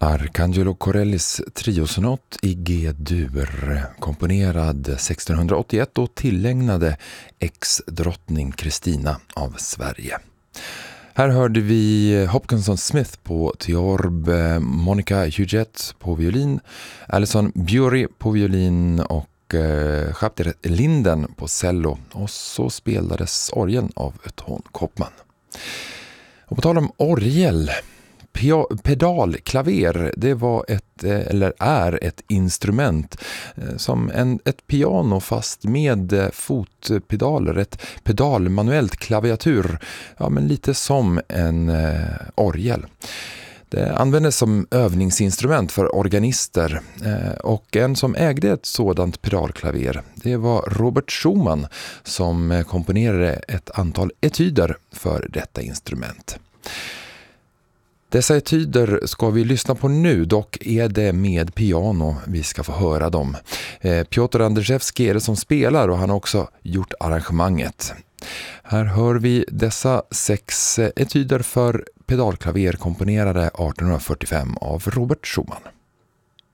Arcangelo Corellis triosonat i G-dur, komponerad 1681 och tillägnade ex-drottning Kristina av Sverige. Här hörde vi Hopkinson Smith på teorb, Monica Huguet på violin, Alison Bury på violin och Chapter Linden på cello, och så spelades orgeln av Ton Koppman. Och på tal om orgel, pedalklaver, det var är ett instrument som ett piano fast med fotpedaler, ett pedalmanuellt klaviatur, ja, men lite som en orgel. Det användes som övningsinstrument för organister, och en som ägde ett sådant pedalklaver, det var Robert Schumann, som komponerade ett antal etyder för detta instrument. Dessa etyder ska vi lyssna på nu, dock är det med piano vi ska få höra dem. Piotr Andrzejewski är det som spelar, och han har också gjort arrangemanget. Här hör vi dessa 6 etyder för pedalklaver komponerade 1845 av Robert Schumann.